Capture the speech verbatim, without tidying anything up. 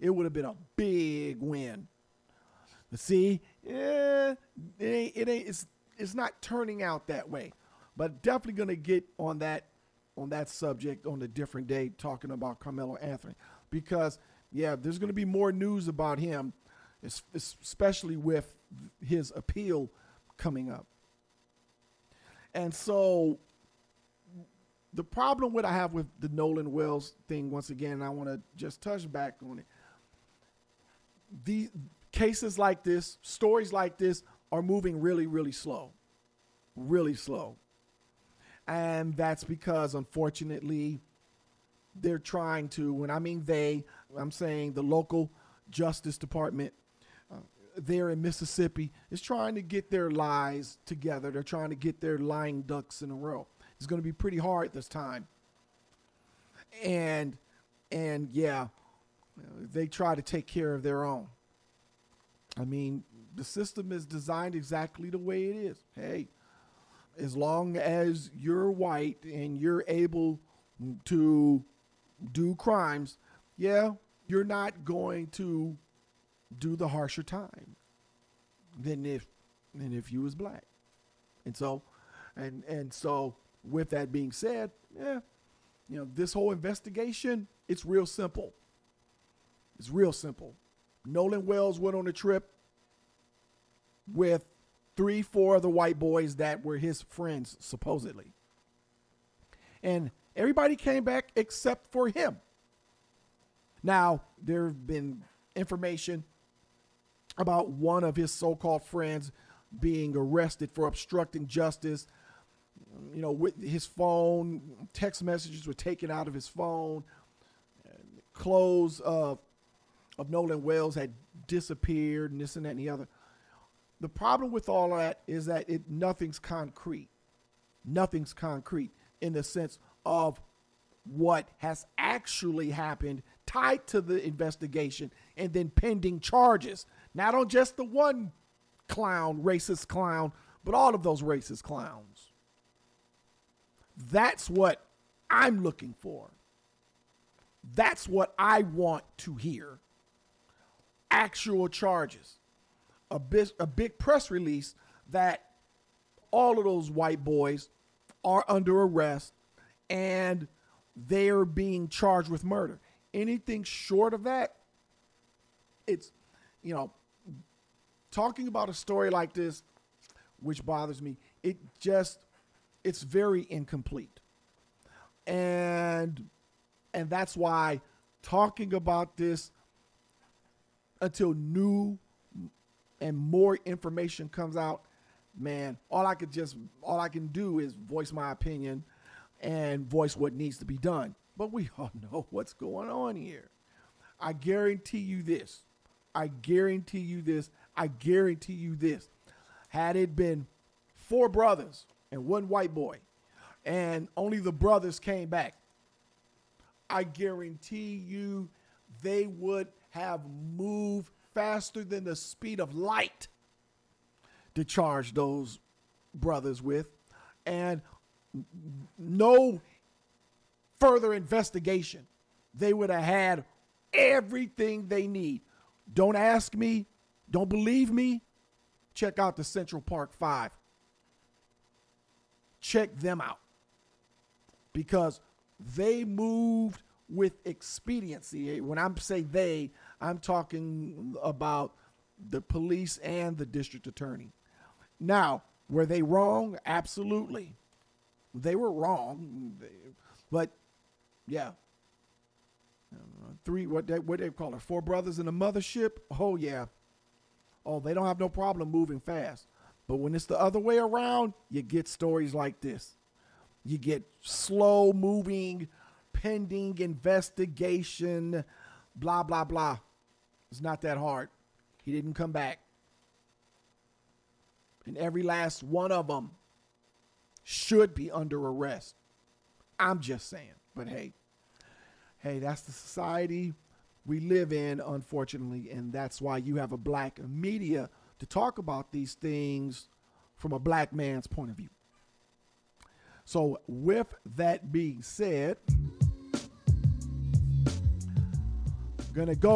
it would have been a big win. But see, eh, it ain't, it ain't, it's, it's not turning out that way. But definitely going to get on that on that subject on a different day, talking about Carmelo Anthony. Because, yeah, there's going to be more news about him, especially with his appeal coming up. And so the problem what I have with the Nolan Wells thing, once again, I want to just touch back on it. The cases like this, stories like this are moving really, really slow. Really slow. And that's because, unfortunately, they're trying to, when I mean they, I'm saying the local Justice Department uh, there in Mississippi is trying to get their lies together. They're trying to get their lying ducks in a row. It's going to be pretty hard this time. And, and yeah, they try to take care of their own. I mean, the system is designed exactly the way it is. Hey, as long as you're white and you're able to do crimes, yeah, you're not going to do the harsher time than if than if you was black. And so, and and so, with that being said, yeah, you know, this whole investigation, it's real simple. It's real simple. Nolan Wells went on a trip with three, four other white boys that were his friends, supposedly. And everybody came back except for him. Now, there have been information about one of his so-called friends being arrested for obstructing justice. You know, with his phone, text messages were taken out of his phone. Clothes of, of Nolan Wells had disappeared and this and that and the other. The problem with all of that is that it nothing's concrete. Nothing's concrete in the sense of what has actually happened tied to the investigation and then pending charges. Not on just the one clown, racist clown, but all of those racist clowns. That's what I'm looking for. That's what I want to hear. Actual charges. A big, a big press release that all of those white boys are under arrest and they're being charged with murder. Anything short of that, it's, you know, talking about a story like this, which bothers me, it just, it's very incomplete. And, and that's why talking about this until new and more information comes out, man, all I could just, all I can do is voice my opinion and voice what needs to be done. But we all know what's going on here. I guarantee you this. I guarantee you this. I guarantee you this. Had it been four brothers and one white boy, and only the brothers came back, I guarantee you they would have moved faster than the speed of light to charge those brothers with, and no further investigation. They would have had everything they need. Don't ask me. Don't believe me. Check out the Central Park Five. Check them out, because they moved with expediency. When I say they, I'm talking about the police and the district attorney. Now, were they wrong? Absolutely. They were wrong. But, yeah. Three, what they, what they call it, four brothers in a mothership? Oh, yeah. Oh, they don't have no problem moving fast. But when it's the other way around, you get stories like this. You get slow moving, pending investigation, blah, blah, blah. It's not that hard. He didn't come back. And every last one of them should be under arrest. I'm just saying. But hey, hey, that's the society we live in, unfortunately. And that's why you have a black media to talk about these things from a black man's point of view. So with that being said, I'm going to go